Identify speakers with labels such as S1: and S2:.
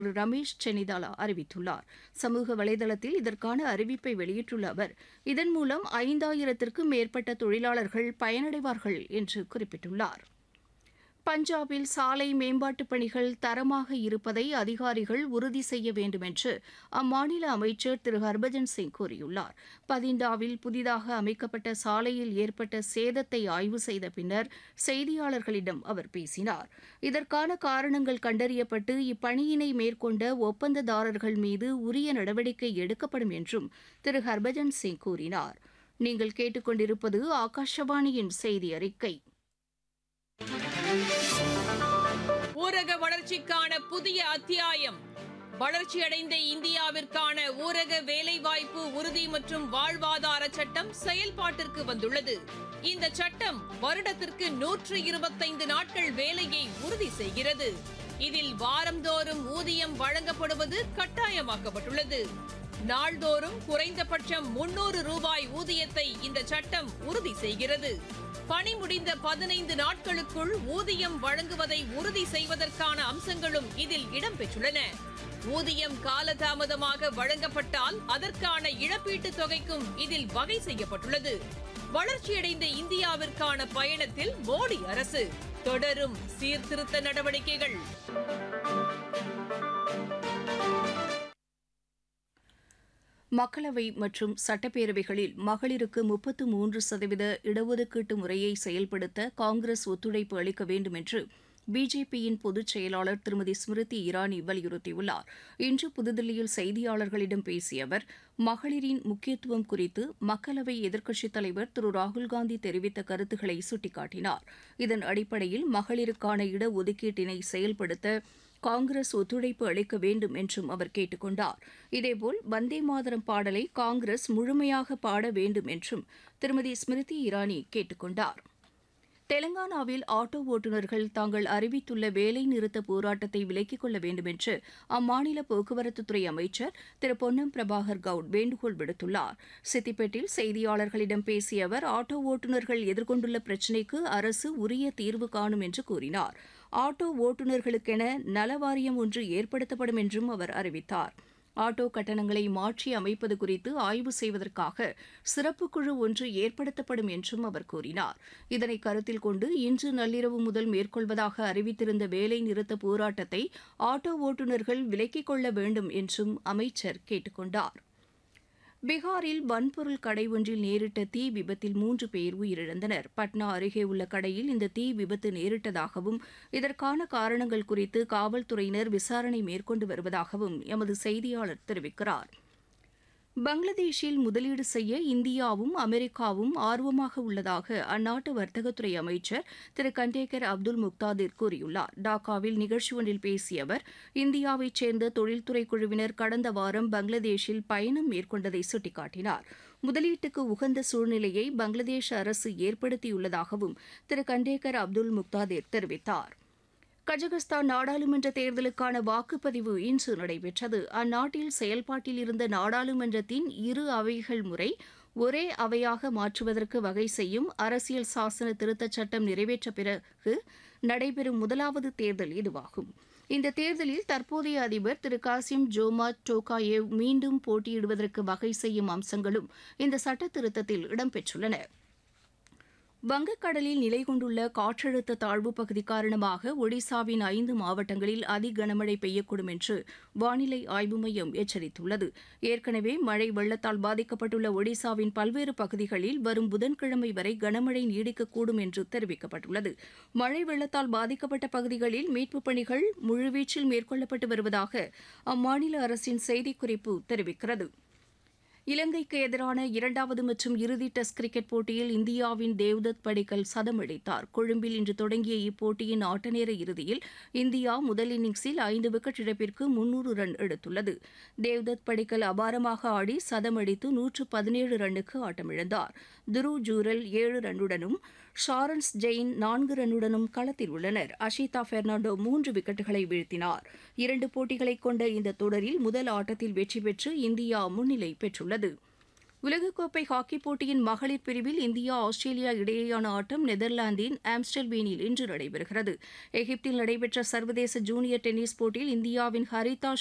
S1: திரு ரமேஷ் சென்னிதாலா அறிவித்துள்ளார். சமூக வலைதளத்தில் இதற்கான அறிவிப்பை வெளியிட்டுள்ள அவர், இதன் மூலம் 5000த்திற்கும் மேற்பட்ட தொழிலாளர்கள் பயனடைவார்கள் என்று குறிப்பிட்டுள்ளார். பஞ்சாபில் சாலை மேம்பாட்டுப் பணிகள் தரமாக இருப்பதை அதிகாரிகள் உறுதி செய்ய வேண்டும் என்று அம்மாநில அமைச்சர் திரு ஹர்பஜன் சிங் கூறியுள்ளார். பதிண்டாவில் புதிதாக அமைக்கப்பட்ட சாலையில் ஏற்பட்ட சேதத்தை ஆய்வு செய்த பின்னர் செய்தியாளர்களிடம் அவர் பேசினார். இதற்கான காரணங்கள் கண்டறியப்பட்டு இப்பணியினை மேற்கொண்ட ஒப்பந்ததாரர்கள் மீது உரிய நடவடிக்கை எடுக்கப்படும் என்றும் திரு ஹர்பஜன் சிங் கூறினார். நீங்கள் கேட்டுக்கொண்டிருப்பது ஆகாஷவாணியின் செய்தி அறிக்கை.
S2: ஊரக வளர்ச்சிக்கான புதிய அத்தியாயம். வளர்ச்சியடைந்த இந்தியாவிற்கான ஊரக வேலைவாய்ப்பு உறுதி மற்றும் வாழ்வாதார சட்டம் செயல்பாட்டிற்கு வந்துள்ளது. இந்த சட்டம் வருடத்திற்கு 125 நாட்கள் வேலையை உறுதி செய்கிறது. இதில் வாரந்தோறும் ஊதியம் வழங்கப்படுவது கட்டாயமாக்கப்பட்டுள்ளது. நாள்தோறும் குறைந்தபட்சம் 300 ரூபாய் ஊதியத்தை இந்த சட்டம் உறுதி செய்கிறது. பணி முடிந்த 15 நாட்களுக்குள் ஊதியம் வழங்குவதை உறுதி செய்வதற்கான அம்சங்களும் இதில் இடம்பெற்றுள்ளன. ஊதியம் காலதாமதமாக வழங்கப்பட்டால் அதற்கான இழப்பீட்டுத் தொகைக்கும் இதில் வகை செய்யப்பட்டுள்ளது. வளர்ச்சியடைந்த இந்தியாவிற்கான பயணத்தில் மோடி அரசு தொடரும் சீர்திருத்த நடவடிக்கைகள்.
S1: மக்களவை மற்றும் சட்டப்பேரவைகளில் மகளிருக்கு 33% இடஒதுக்கீட்டு முறையை செயல்படுத்த காங்கிரஸ் ஒத்துழைப்பு அளிக்க வேண்டும் என்று பிஜேபியின் பொதுச் செயலாளர் திருமதி ஸ்மிருதி இரானி வலியுறுத்தியுள்ளார். இன்று புதுதில்லியில் செய்தியாளர்களிடம் பேசிய அவர், மகளிரின் முக்கியத்துவம் குறித்து மக்களவை எதிர்க்கட்சித் தலைவர் திரு ராகுல்காந்தி தெரிவித்த கருத்துக்களை சுட்டிக்காட்டினார். இதன் அடிப்படையில் மகளிருக்கான இடஒதுக்கீட்டினை செயல்படுத்த காங்கிரஸ் ஒத்துழைப்பு அளிக்க வேண்டும் என்றும் அவர் கேட்டுக் கொண்டார். இதேபோல் வந்தே மாதரம் பாடலை காங்கிரஸ் முழுமையாக பாட வேண்டும் என்றும் திருமதி ஸ்மிருதி இரானி கேட்டுக் கொண்டார். தெலங்கானாவில் ஆட்டோ ஓட்டுநர்கள் தாங்கள் அறிவித்துள்ள வேலை நிறுத்த போராட்டத்தை விலக்கிக் கொள்ள வேண்டும் என்று அம்மாநில போக்குவரத்துத்துறை அமைச்சர் திரு பொன்னம் பிரபாகர் கவுட் வேண்டுகோள் விடுத்துள்ளார். சித்திப்பேட்டில் செய்தியாளர்களிடம் பேசிய அவர், ஆட்டோ ஓட்டுநர்கள் எதிர்கொண்டுள்ள பிரச்சினைக்கு அரசு உரிய தீர்வு காணும் என்று கூறினார். ஆட்டோ ஓட்டுநர்களுக்கென நல வாரியம் ஒன்று ஏற்படுத்தப்படும் என்றும் அவர் அறிவித்தார். ஆட்டோ கட்டணங்களை மாற்றி அமைப்பது குறித்து ஆய்வு செய்வதற்காக சிறப்பு குழு ஒன்று ஏற்படுத்தப்படும் என்றும் அவர் கூறினார். இதனை கருத்தில் கொண்டு இன்று நள்ளிரவு முதல் மேற்கொள்வதாக அறிவித்திருந்த வேலை நிறுத்த போராட்டத்தை ஆட்டோ ஓட்டுநர்கள் விலக்கிக் கொள்ள வேண்டும் என்றும் அமைச்சர் கேட்டுக் கொண்டார். பீகாரில் வன்பொருள் கடை ஒன்றில் நேரிட்ட தீ விபத்தில் 3 பேர் உயிரிழந்தனர். பட்னா அருகே உள்ள கடையில் இந்த தீ விபத்து நேரிட்டதாகவும் இதற்கான காரணங்கள் குறித்து காவல்துறையினர் விசாரணை மேற்கொண்டு வருவதாகவும் எமது செய்தியாளர் தெரிவிக்கிறார். பங்களாதேஷில் முதலீடு செய்ய இந்தியாவும் அமெரிக்காவும் ஆர்வமாக உள்ளதாக அந்நாட்டு வர்த்தகத்துறை அமைச்சர் திரு கண்டேகர் அப்துல் முக்தாதிர் கூறியுள்ளார். டாக்காவில் நிகழ்ச்சி ஒன்றில் பேசிய அவர், இந்தியாவைச் சேர்ந்த தொழில்துறை குழுவினர் கடந்த வாரம் பங்களாதேஷில் பயணம் மேற்கொண்டதை சுட்டிக்காட்டினார். முதலீட்டுக்கு உகந்த சூழ்நிலையை பங்களாதேஷ் அரசு ஏற்படுத்தியுள்ளதாகவும் திரு கண்டேகர் அப்துல் முக்தாதிர் தெரிவித்தார். கஜகஸ்தான் நாடாளுமன்ற தேர்தலுக்கான வாக்குப்பதிவு இன்று நடைபெற்றது. அந்நாட்டில் செயல்பாட்டில் இருந்த நாடாளுமன்றத்தின் 2 அவைகள் முறை ஒரே அவையாக மாற்றுவதற்கு வகை செய்யும் அரசியல் சாசன திருத்தச் சட்டம் நிறைவேற்ற பிறகு நடைபெறும் முதலாவது தேர்தல் இதுவாகும். இந்த தேர்தலில் தற்போதைய அதிபர் திரு காசிம் ஜோமாட் டோகாயேவ் மீண்டும் போட்டியிடுவதற்கு வகை செய்யும் அம்சங்களும் இந்த சட்ட திருத்தத்தில் இடம்பெற்றுள்ளன. வங்கக்கடலில் நிலை கொண்டுள்ள காற்றழுத்த தாழ்வு பகுதி காரணமாக ஒடிசாவின் 5 மாவட்டங்களில் அதிகனமழை பெய்யக்கூடும் என்று வானிலை ஆய்வு மையம் எச்சரித்துள்ளது. ஏற்கனவே மழை வெள்ளத்தால் பாதிக்கப்பட்டுள்ள ஒடிசாவின் பல்வேறு பகுதிகளில் வரும் புதன்கிழமை வரை கனமழை நீடிக்கக்கூடும் என்று தெரிவிக்கப்பட்டுள்ளது. மழை வெள்ளத்தால் பாதிக்கப்பட்ட பகுதிகளில் மீட்புப் பணிகள் முழுவீச்சில் மேற்கொள்ளப்பட்டு வருவதாக அம்மாநில அரசின் செய்திக்குறிப்பு தெரிவிக்கிறது. இலங்கைக்கு எதிரான 2வது மற்றும் இறுதி டெஸ்ட் கிரிக்கெட் போட்டியில் இந்தியாவின் தேவ்தத் படிக்கல் சதமடித்தார். கொழும்பில் இன்று தொடங்கிய இப்போட்டியின் ஆட்டநேர இறுதியில் இந்தியா முதல் இன்னிங்ஸில் 5 விக்கெட் இழப்பிற்கு 300 ரன் எடுத்துள்ளது. தேவ்தத் படிக்கல் அபாரமாக ஆடி சதமடித்து 117 ரன்னுக்கு ஆட்டமிழந்தார். துருவ் ஜூரல் 7 ரன்னுடனும் ஷாரன்ஸ் ஜெயின் 4 ரன்னுடனும் களத்தில் உள்ளனர். அஷிதா பெர்னாண்டோ 3 விக்கெட்டுகளை வீழ்த்தினார். 2 போட்டிகளை கொண்ட இந்த தொடரில் முதல் ஆட்டத்தில் வெற்றி பெற்று இந்தியா முன்னிலை பெற்றுள்ளது. உலகக்கோப்பை ஹாக்கிப் போட்டியின் மகளிர் பிரிவில் இந்தியா ஆஸ்திரேலியா இடையேயான ஆட்டம் நெதர்லாந்தின் ஆம்ஸ்டர்பீனில் இன்று நடைபெறுகிறது. எகிப்தில் நடைபெற்ற சர்வதேச ஜூனியர் டென்னிஸ் போட்டியில் இந்தியாவின் ஹரிதா